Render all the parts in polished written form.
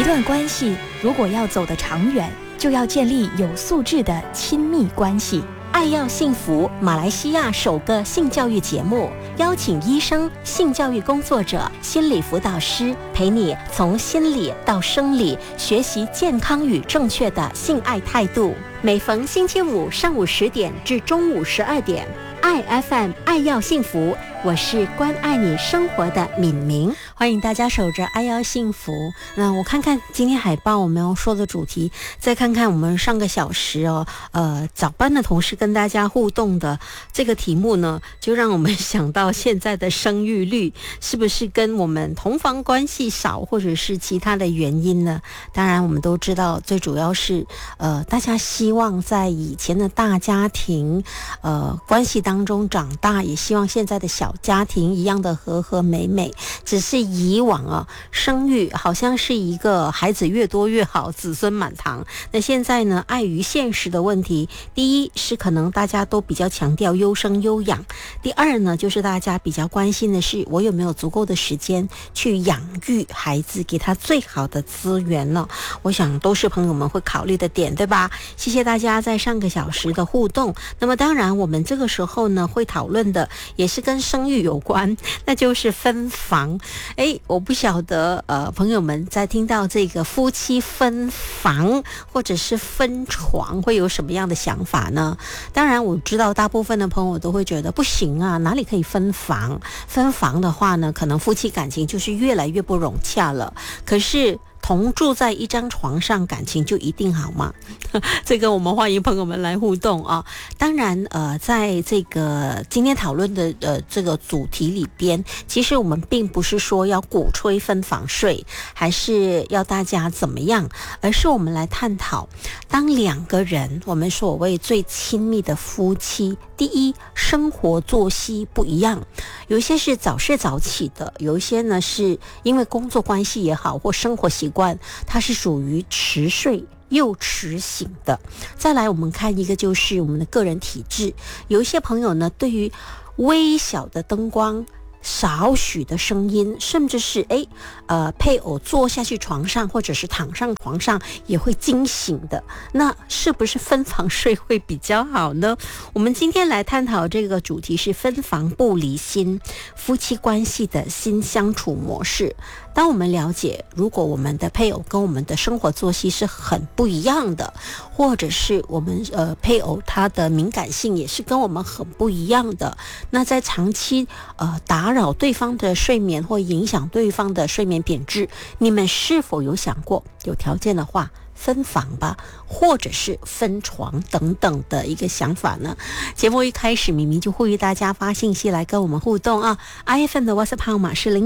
段关系如果要走得长远，就要建立有素质的亲密关系。 爱要幸福，马来西亚首个性教育节目，邀请医生、性教育工作者、心理辅导师，陪你从心理到生理，学习健康与正确的性爱态度。每逢星期五上午10点至中午12点，爱 FM 爱要幸福，我是关爱你生活的敏明，欢迎大家守着爱要幸福。那我看看今天海报我们要说的主题，再看看我们上个小时早班的同事跟大家互动的这个题目呢，就让我们想到现在的生育率是不是跟我们同房关系少或者是其他的原因呢？当然我们都知道最主要是大家希望在以前的大家庭关系当中长大，也希望现在的小家庭一样的和和美美。只是以往生育好像是一个孩子越多越好，子孙满堂。那现在呢，碍于现实的问题，第一是可能大家都比较强调优生优养，第二呢就是大家比较关心的是我有没有足够的时间去养育孩子，给他最好的资源了。我想都是朋友们会考虑的点，对吧？谢谢大家在上个小时的互动。那么当然我们这个时候呢会讨论的也是跟生育有关，那就是分房。我不晓得朋友们在听到这个夫妻分房或者是分床会有什么样的想法呢？当然我知道大部分的朋友都会觉得不行啊，哪里可以分房？分房的话呢，可能夫妻感情就是越来越不融洽了。可是同住在一张床上，感情就一定好吗？这个我们欢迎朋友们来互动啊。当然在这个今天讨论的这个主题里边，其实我们并不是说要鼓吹分房睡，还是要大家怎么样，而是我们来探讨，当两个人我们所谓最亲密的夫妻，第一，生活作息不一样，有一些是早睡早起的，有一些呢是因为工作关系也好，或生活习惯，它是属于迟睡又迟醒的。再来我们看一个就是我们的个人体质，有一些朋友呢对于微小的灯光，少许的声音，甚至是配偶坐下去床上或者是躺上床上也会惊醒的，那是不是分房睡会比较好呢？我们今天来探讨这个主题是分房不离心，夫妻关系的新相处模式。当我们了解如果我们的配偶跟我们的生活作息是很不一样的，或者是我们配偶他的敏感性也是跟我们很不一样的，那在长期打扰对方的睡眠或影响对方的睡眠品质，你们是否有想过有条件的话分房吧，或者是分床等等的一个想法呢？节目一开始明明就呼吁大家发信息来跟我们互动啊。 iPhone 的 WhatsApp 号码是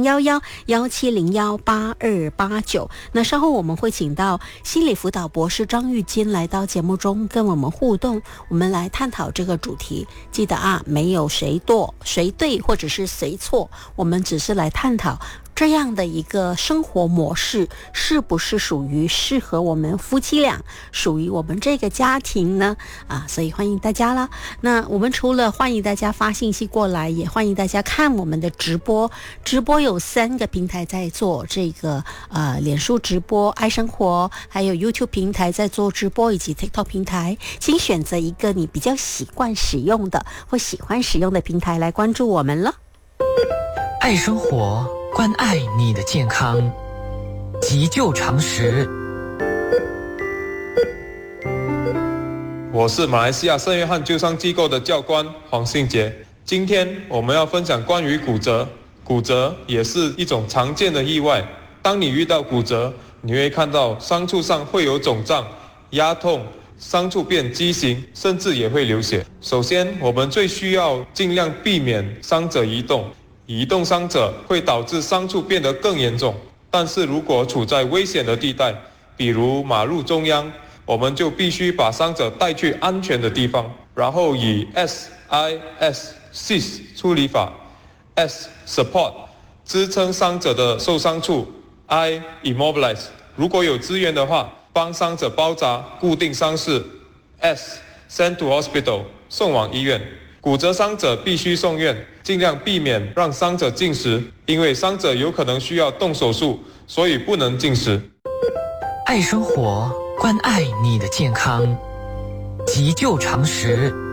011-1701-8289。那稍后我们会请到心理辅导博士张玉金来到节目中跟我们互动，我们来探讨这个主题。记得没有谁对或者是谁错，我们只是来探讨这样的一个生活模式是不是属于适合我们夫妻俩，属于我们这个家庭呢？所以欢迎大家啦。那我们除了欢迎大家发信息过来，也欢迎大家看我们的直播。直播有3个平台在做这个脸书直播、爱生活，还有 YouTube 平台在做直播，以及 TikTok 平台。请选择一个你比较习惯使用的或喜欢使用的平台来关注我们了。 爱生活，关爱你的健康，急救常识。 我是马来西亚圣约翰救伤机构的教官黄信杰。今天我们要分享关于骨折。骨折也是一种常见的意外。当你遇到骨折，你会看到伤处上会有肿胀、压痛，伤处变畸形，甚至也会流血。首先，我们最需要尽量避免伤者移动。移动伤者会导致伤处变得更严重，但是如果处在危险的地带，比如马路中央，我们就必须把伤者带去安全的地方，然后以 SIS 处理法， S support 支撑伤者的受伤处， I immobilize 如果有资源的话，帮伤者包扎固定伤势， S send to hospital 送往医院。骨折伤者必须送院，尽量避免让伤者进食，因为伤者有可能需要动手术，所以不能进食。 爱生活，关爱你的健康，急救常识。